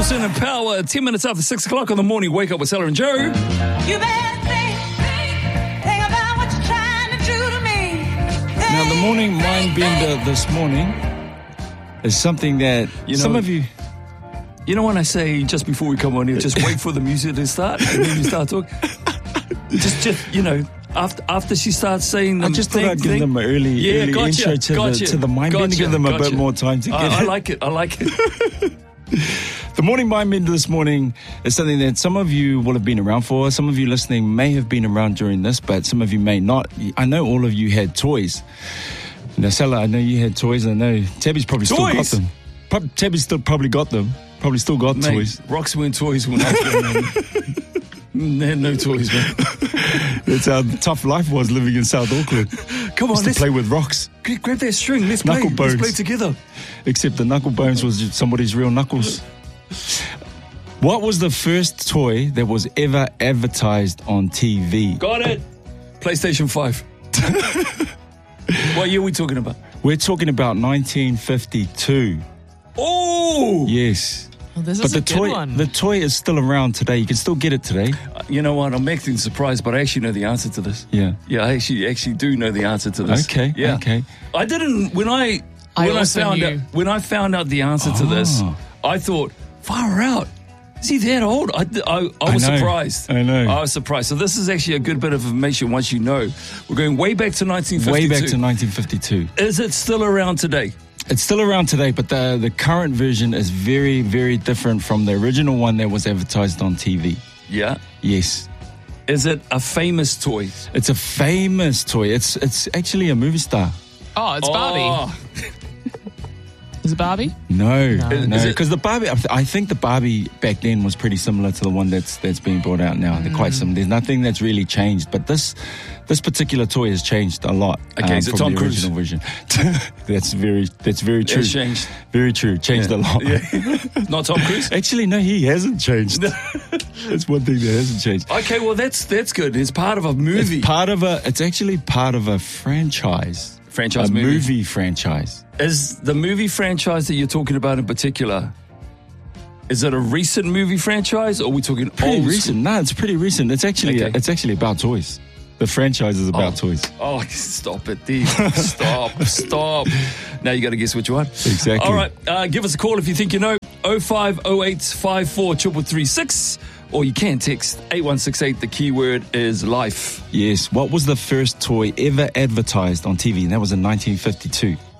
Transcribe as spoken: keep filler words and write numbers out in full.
Wilson and Power, ten minutes after six o'clock on the morning. Wake up with Stella and Joe. You better think, think, think about what you're trying to do to me. Now, the morning mind bender this morning is something that You know- some of you... You know when I say just before we come on here, just wait for the music to start and then you start talking? Just, just you know, after after she starts saying the I just thought thing, I'd give thing, them an early, yeah, early gotcha, intro to, gotcha, the, to the mind gotcha, bender, give them a gotcha. bit more time to get I, I it. like it, I like it. The morning mind bender this morning is something that some of you will have been around for. Some of you listening may have been around during this, but some of you may not. I know all of you had toys. Now, Stella, I know you had toys. I know Tabby's probably still got Toys? them. Pro- Tabby's still probably got them. Probably still got Mate, toys. Rocks weren't toys when I was growing up. They had no toys, man. That's how tough life was living in South Auckland. Come on, Used to let's play with rocks. g- grab that string. Let's play. Knuckle Let's bones. play together. Except the knuckle bones was somebody's real knuckles. What was the first toy that was ever advertised on T V? Got it. PlayStation five. What year are we talking about? We're talking about nineteen fifty-two. Oh! Yes. Well, this But is the a good toy, one. the toy is still around today. You can still get it today. You know what? I'm acting surprised, but I actually know the answer to this. Yeah. Yeah, I actually actually do know the answer to this. Okay. Yeah. Okay. I didn't when I I when I, also found knew. out when I found out the answer to this, Oh. I thought, far out. Is he that old? I, I, I was I know. surprised. I know. I was surprised. So this is actually a good bit of information once you know. We're going way back to nineteen fifty-two. Way back to nineteen fifty-two. Is it still around today? It's still around today, but the the current version is very, very different from the original one that was advertised on T V. Yeah. Yes. Is it a famous toy? It's a famous toy. It's it's actually a movie star. Oh, it's Barbie. Oh, Is it Barbie? No, No. no, Is it- because the Barbie, I th- I think the Barbie back then was pretty similar to the one that's that's being brought out now. They're quite similar. There's nothing that's really changed, but this this particular toy has changed a lot. Okay, is it from Tom the Cruise? original version. that's very that's very true. It's changed. Very true. Changed a lot. Yeah. Not Tom Cruise? Actually, no, he hasn't changed. That's one thing that hasn't changed. Okay, well, that's that's good. It's part of a movie. It's part of a. It's actually part of a franchise. Franchise a movie. movie franchise. Is the movie franchise that you're talking about in particular, is it a recent movie franchise or are we talking Pretty old recent. No, it's pretty recent. It's actually Okay. it's actually about toys. The franchise is about Oh. toys. Oh, stop it, Dee. Stop, stop. Now you got to guess which one. Exactly. All right, uh, give us a call if you think you know. oh five oh eight five four three three six, or you can text eight one six eight. The keyword is life. Yes. What was the first toy ever advertised on T V? And that was in nineteen fifty-two.